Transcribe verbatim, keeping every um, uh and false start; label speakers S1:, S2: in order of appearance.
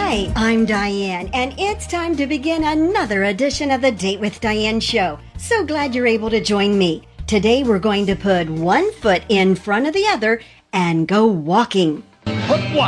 S1: Hi, I'm Diane, and it's time to begin another edition of the Date with Diane show. So glad you're able to join me. Today we're going to put one foot in front of the other and go walking.
S2: Foot one.